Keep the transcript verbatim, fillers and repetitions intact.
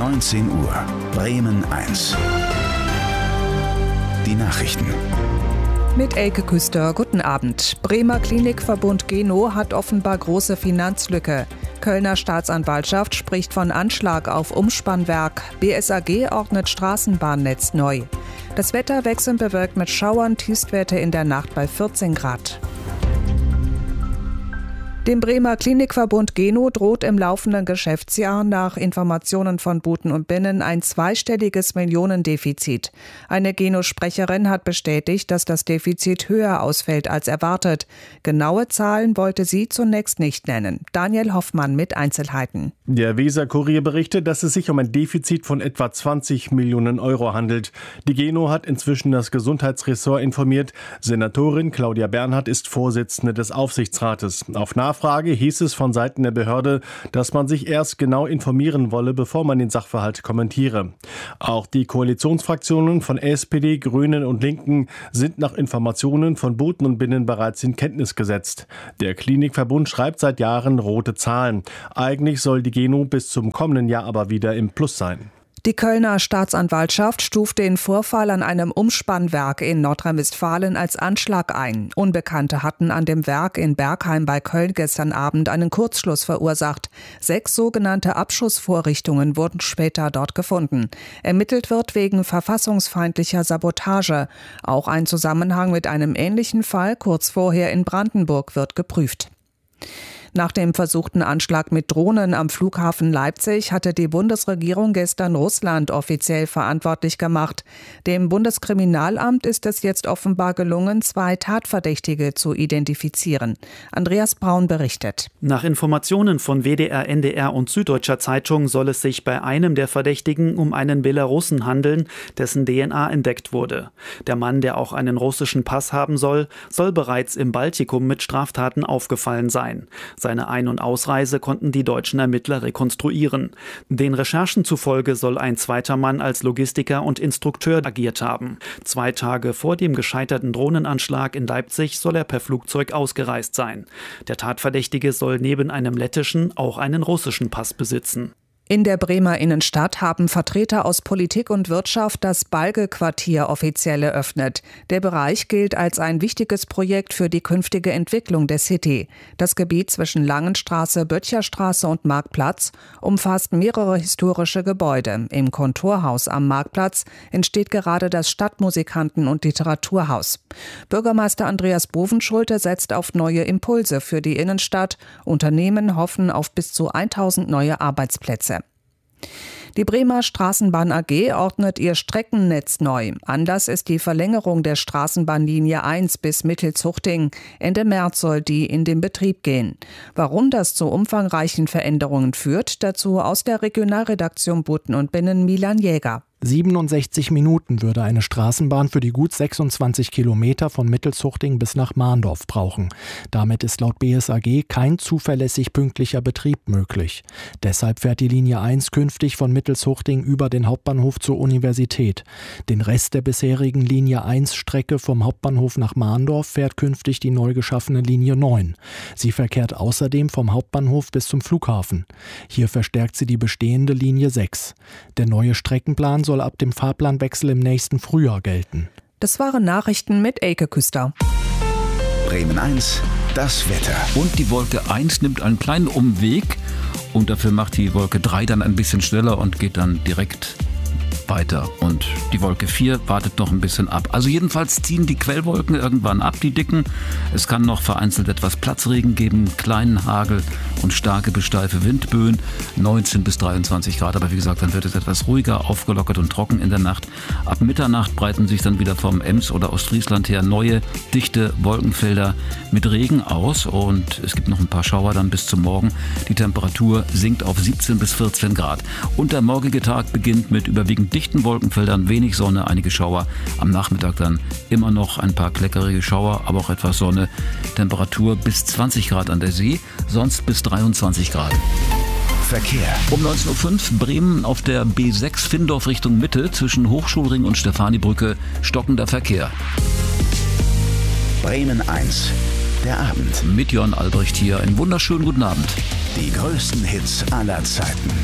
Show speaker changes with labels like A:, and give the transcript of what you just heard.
A: neunzehn Uhr. Bremen eins. Die Nachrichten.
B: Mit Elke Küster, guten Abend. Bremer Klinikverbund Geno hat offenbar große Finanzlücke. Kölner Staatsanwaltschaft spricht von Anschlag auf Umspannwerk. B S A G ordnet Straßenbahnnetz neu. Das Wetter wechselnd bewölkt mit Schauern, Tiefstwerte in der Nacht bei vierzehn Grad. Dem Bremer Klinikverbund Geno droht im laufenden Geschäftsjahr nach Informationen von Buten und Binnen ein zweistelliges Millionendefizit. Eine Geno-Sprecherin hat bestätigt, dass das Defizit höher ausfällt als erwartet. Genaue Zahlen wollte sie zunächst nicht nennen. Daniel Hoffmann mit Einzelheiten.
C: Der Weser-Kurier berichtet, dass es sich um ein Defizit von etwa zwanzig Millionen Euro handelt. Die Geno hat inzwischen das Gesundheitsressort informiert. Senatorin Claudia Bernhardt ist Vorsitzende des Aufsichtsrates. Auf Nachfrage hieß es von Seiten der Behörde, dass man sich erst genau informieren wolle, bevor man den Sachverhalt kommentiere. Auch die Koalitionsfraktionen von S P D, Grünen und Linken sind nach Informationen von Buten und Binnen bereits in Kenntnis gesetzt. Der Klinikverbund schreibt seit Jahren rote Zahlen. Eigentlich soll die Geno bis zum kommenden Jahr aber wieder im Plus sein.
B: Die Kölner Staatsanwaltschaft stuft den Vorfall an einem Umspannwerk in Nordrhein-Westfalen als Anschlag ein. Unbekannte hatten an dem Werk in Bergheim bei Köln gestern Abend einen Kurzschluss verursacht. Sechs sogenannte Abschussvorrichtungen wurden später dort gefunden. Ermittelt wird wegen verfassungsfeindlicher Sabotage. Auch ein Zusammenhang mit einem ähnlichen Fall kurz vorher in Brandenburg wird geprüft. Nach dem versuchten Anschlag mit Drohnen am Flughafen Leipzig hatte die Bundesregierung gestern Russland offiziell verantwortlich gemacht. Dem Bundeskriminalamt ist es jetzt offenbar gelungen, zwei Tatverdächtige zu identifizieren. Andreas Braun berichtet.
D: Nach Informationen von W D R, N D R und Süddeutscher Zeitung soll es sich bei einem der Verdächtigen um einen Belarussen handeln, dessen D N A entdeckt wurde. Der Mann, der auch einen russischen Pass haben soll, soll bereits im Baltikum mit Straftaten aufgefallen sein. Seine Ein- und Ausreise konnten die deutschen Ermittler rekonstruieren. Den Recherchen zufolge soll ein zweiter Mann als Logistiker und Instrukteur agiert haben. Zwei Tage vor dem gescheiterten Drohnenanschlag in Leipzig soll er per Flugzeug ausgereist sein. Der Tatverdächtige soll neben einem lettischen auch einen russischen Pass besitzen.
B: In der Bremer Innenstadt haben Vertreter aus Politik und Wirtschaft das Balge-Quartier offiziell eröffnet. Der Bereich gilt als ein wichtiges Projekt für die künftige Entwicklung der City. Das Gebiet zwischen Langenstraße, Böttcherstraße und Marktplatz umfasst mehrere historische Gebäude. Im Kontorhaus am Marktplatz entsteht gerade das Stadtmusikanten- und Literaturhaus. Bürgermeister Andreas Bovenschulte setzt auf neue Impulse für die Innenstadt. Unternehmen hoffen auf bis zu tausend neue Arbeitsplätze. Die Bremer Straßenbahn A G ordnet ihr Streckennetz neu. Anlass ist die Verlängerung der Straßenbahnlinie eins bis Mittelzuchting. Ende März soll die in den Betrieb gehen. Warum das zu umfangreichen Veränderungen führt, dazu aus der Regionalredaktion Buten und Binnen Milan Jäger.
E: siebenundsechzig Minuten würde eine Straßenbahn für die gut sechsundzwanzig Kilometer von Mittelzuchting bis nach Mahndorf brauchen. Damit ist laut B S A G kein zuverlässig pünktlicher Betrieb möglich. Deshalb fährt die Linie eins künftig von Mittelzuchting über den Hauptbahnhof zur Universität. Den Rest der bisherigen Linie eins Strecke vom Hauptbahnhof nach Mahndorf fährt künftig die neu geschaffene Linie neun. Sie verkehrt außerdem vom Hauptbahnhof bis zum Flughafen. Hier verstärkt sie die bestehende Linie sechs. Der neue Streckenplan soll ab dem Fahrplanwechsel im nächsten Frühjahr gelten.
B: Das waren Nachrichten mit Elke Küster.
A: Bremen eins, das Wetter.
F: Und die Wolke eins nimmt einen kleinen Umweg und dafür macht die Wolke drei dann ein bisschen schneller und geht dann direkt weiter. Und die Wolke vier wartet noch ein bisschen ab. Also jedenfalls ziehen die Quellwolken irgendwann ab, die dicken. Es kann noch vereinzelt etwas Platzregen geben, kleinen Hagel und starke bis steife Windböen. neunzehn bis dreiundzwanzig Grad, aber wie gesagt, dann wird es etwas ruhiger, aufgelockert und trocken in der Nacht. Ab Mitternacht breiten sich dann wieder vom Ems oder Ostfriesland her neue, dichte Wolkenfelder mit Regen aus und es gibt noch ein paar Schauer dann bis zum Morgen. Die Temperatur sinkt auf siebzehn bis vierzehn Grad. Und der morgige Tag beginnt mit überwiegend dichten Wolkenfeldern, wenig Sonne, einige Schauer. Am Nachmittag dann immer noch ein paar kleckerige Schauer, aber auch etwas Sonne. Temperatur bis zwanzig Grad an der See, sonst bis dreiundzwanzig Grad.
A: Verkehr.
F: Um neunzehn Uhr fünf Bremen auf der B sechs Findorf Richtung Mitte zwischen Hochschulring und Stefanibrücke stockender Verkehr.
A: Bremen eins, der Abend.
F: Mit Jörn Albrecht hier. Einen wunderschönen guten Abend.
A: Die größten Hits aller Zeiten.